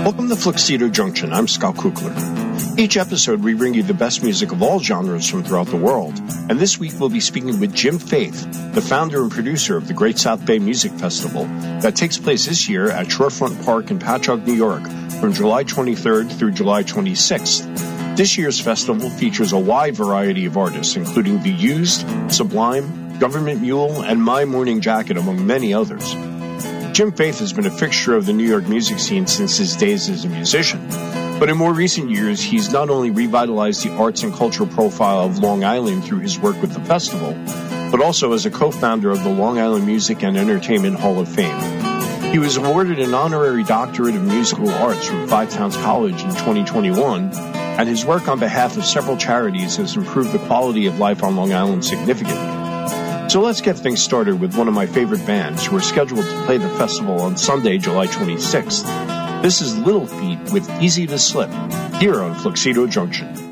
Welcome to Fluxido Junction. I'm Scott Kukler. Each episode, we bring you the best music of all genres from throughout the world. And this week, we'll be speaking with Jim Faith, the founder and producer of the Great South Bay Music Festival that takes place this year at Shorefront Park in Patchogue, New York, from July 23rd through July 26th. This year's festival features a wide variety of artists, including The Used, Sublime, Government Mule, and My Morning Jacket, among many others. Jim Faith has been a fixture of the New York music scene since his days as a musician. But in more recent years, he's not only revitalized the arts and cultural profile of Long Island through his work with the festival, but also as a co-founder of the Long Island Music and Entertainment Hall of Fame. He was awarded an honorary doctorate of musical arts from Five Towns College in 2021, and his work on behalf of several charities has improved the quality of life on Long Island significantly. So let's get things started with one of my favorite bands who are scheduled to play the festival on Sunday, July 26th. This is Little Feat with Easy to Slip, here on Fluxido Junction.